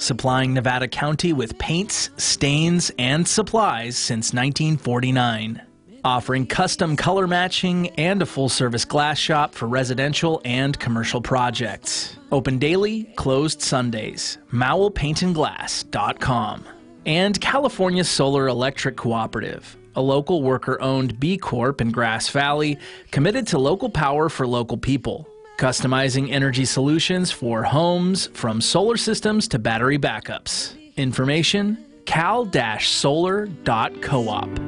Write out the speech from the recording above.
supplying Nevada County with paints, stains, and supplies since 1949. Offering custom color matching and a full-service glass shop for residential and commercial projects. Open daily, closed Sundays. MowellPaintandGlass.com. And California Solar Electric Cooperative, a local worker-owned B Corp in Grass Valley, committed to local power for local people. Customizing energy solutions for homes, from solar systems to battery backups. Information, cal-solar.coop.